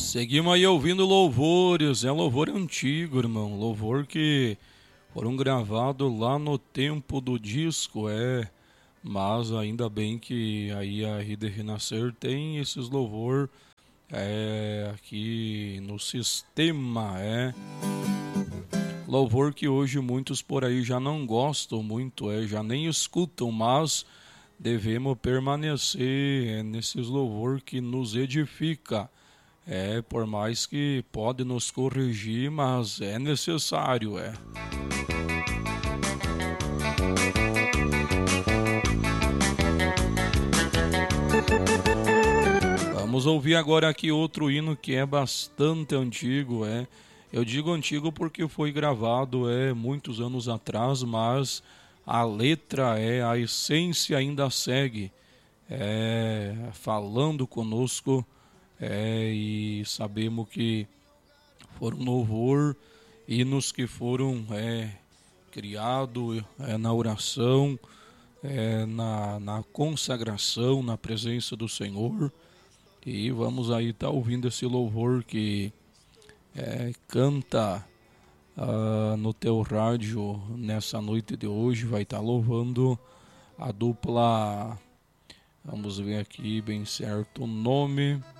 Seguimos aí ouvindo louvores, é louvor antigo, irmão, louvor que foram gravados lá no tempo do disco, mas ainda bem que aí a Rede Renascer tem esses louvor aqui no sistema, louvor que hoje muitos por aí já não gostam muito, já nem escutam, mas devemos permanecer nesses louvor que nos edifica. Por mais que pode nos corrigir, mas é necessário, Vamos ouvir agora aqui outro hino que é bastante antigo, Eu digo antigo porque foi gravado muitos anos atrás, mas a letra a essência ainda segue, falando conosco. E sabemos que foram louvor, hinos que foram criados na oração, na consagração, na presença do Senhor. E vamos aí estar ouvindo esse louvor que canta no teu rádio nessa noite de hoje. Vai estar louvando a dupla, vamos ver aqui bem certo o nome.